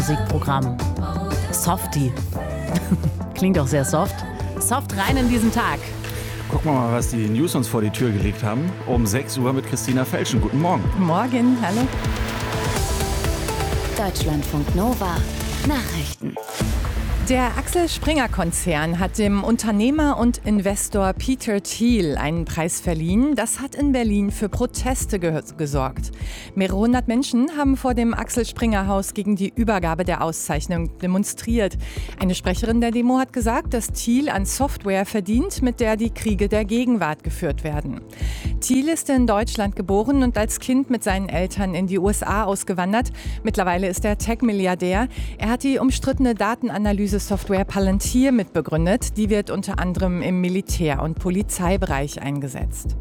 Musikprogramm. Softie. Klingt auch sehr soft. Soft rein in diesen Tag. Gucken wir mal, was die News uns vor die Tür gelegt haben. Um 6 Uhr mit Christina Felschen. Guten Morgen. Morgen, hallo. Deutschlandfunk Nova Nachrichten. Der Axel Springer Konzern hat dem Unternehmer und Investor Peter Thiel einen Preis verliehen. Das hat in Berlin für Proteste gesorgt. Mehrere hundert Menschen haben vor dem Axel Springer Haus gegen die Übergabe der Auszeichnung demonstriert. Eine Sprecherin der Demo hat gesagt, dass Thiel an Software verdient, mit der die Kriege der Gegenwart geführt werden. Thiel ist in Deutschland geboren und als Kind mit seinen Eltern in die USA ausgewandert. Mittlerweile ist er Tech-Milliardär. Er hat die umstrittene Datenanalyse-Software Palantir mitbegründet. Die wird unter anderem im Militär- und Polizeibereich eingesetzt.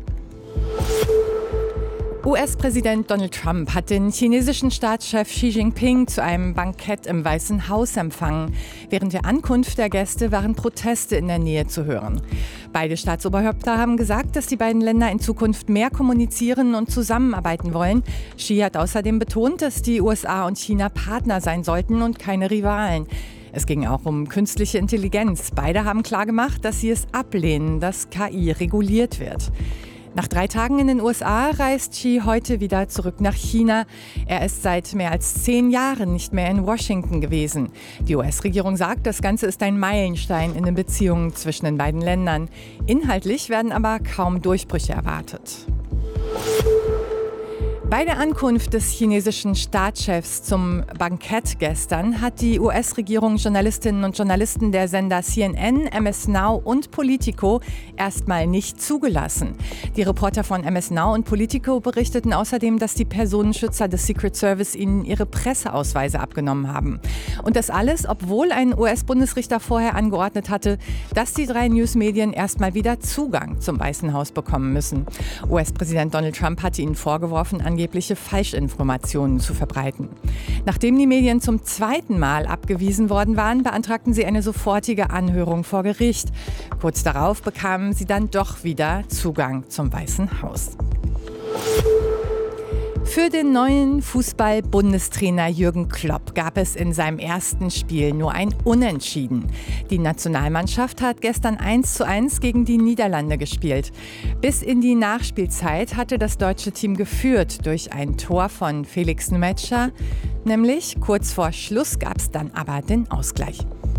US-Präsident Donald Trump hat den chinesischen Staatschef Xi Jinping zu einem Bankett im Weißen Haus empfangen. Während der Ankunft der Gäste waren Proteste in der Nähe zu hören. Beide Staatsoberhäupter haben gesagt, dass die beiden Länder in Zukunft mehr kommunizieren und zusammenarbeiten wollen. Xi hat außerdem betont, dass die USA und China Partner sein sollten und keine Rivalen. Es ging auch um künstliche Intelligenz. Beide haben klargemacht, dass sie es ablehnen, dass KI reguliert wird. Nach 3 Tagen in den USA reist Xi heute wieder zurück nach China. Er ist seit mehr als 10 Jahren nicht mehr in Washington gewesen. Die US-Regierung sagt, das Ganze ist ein Meilenstein in den Beziehungen zwischen den beiden Ländern. Inhaltlich werden aber kaum Durchbrüche erwartet. Bei der Ankunft des chinesischen Staatschefs zum Bankett gestern hat die US-Regierung Journalistinnen und Journalisten der Sender CNN, MS Now und Politico erstmal nicht zugelassen. Die Reporter von MS Now und Politico berichteten außerdem, dass die Personenschützer des Secret Service ihnen ihre Presseausweise abgenommen haben. Und das alles, obwohl ein US-Bundesrichter vorher angeordnet hatte, dass die 3 Newsmedien erstmal wieder Zugang zum Weißen Haus bekommen müssen. US-Präsident Donald Trump hatte ihnen vorgeworfen, angebliche Falschinformationen zu verbreiten. Nachdem die Medien zum 2. Mal abgewiesen worden waren, beantragten sie eine sofortige Anhörung vor Gericht. Kurz darauf bekamen sie dann doch wieder Zugang zum Weißen Haus. Für den neuen Fußball-Bundestrainer Jürgen Klopp gab es in seinem ersten Spiel nur ein Unentschieden. Die Nationalmannschaft hat gestern 1:1 gegen die Niederlande gespielt. Bis in die Nachspielzeit hatte das deutsche Team geführt durch ein Tor von Felix Nmecha. Nämlich kurz vor Schluss gab es dann aber den Ausgleich.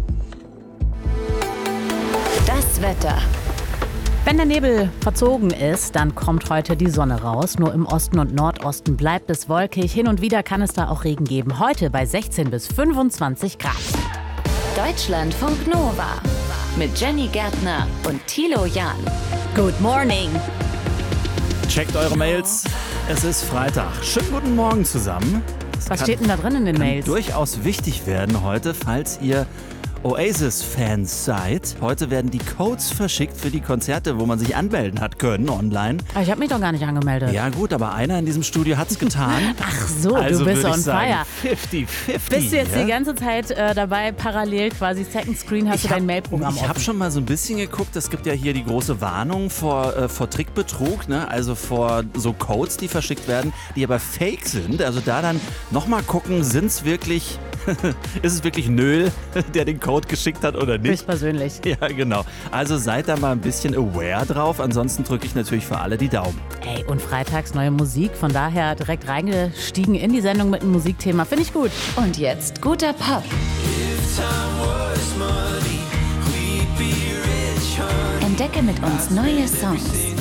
Das Wetter. Wenn der Nebel verzogen ist, dann kommt heute die Sonne raus. Nur im Osten und Nordosten bleibt es wolkig. Hin und wieder kann es da auch Regen geben. Heute bei 16 bis 25 Grad. Deutschlandfunk Nova mit Jenny Gärtner und Thilo Jahn. Good morning. Checkt eure Mails. Es ist Freitag. Schönen guten Morgen zusammen. Was steht denn da drin in den Mails? Durchaus wichtig werden heute, falls ihr Oasis-Fans seid. Heute werden die Codes verschickt für die Konzerte, wo man sich anmelden hat können online. Aber ich habe mich doch gar nicht angemeldet. Ja gut, aber einer in diesem Studio hat es getan. Ach so, also du bist würde on ich sagen, fire. 50-50. Bist du jetzt ja? die ganze Zeit dabei, parallel quasi Second Screen, hast du dein Mailprogramm Ich habe schon mal so ein bisschen geguckt, es gibt ja hier die große Warnung vor Trickbetrug, ne? Also vor so Codes, die verschickt werden, die aber fake sind. Also da dann nochmal gucken, ist es wirklich Nöl, der den Code geschickt hat oder nicht? Höchstpersönlich. Ja, genau. Also seid da mal ein bisschen aware drauf. Ansonsten drücke ich natürlich für alle die Daumen. Ey, und freitags neue Musik, von daher direkt reingestiegen in die Sendung mit einem Musikthema. Finde ich gut. Und jetzt guter Pop. Entdecke mit uns neue Songs.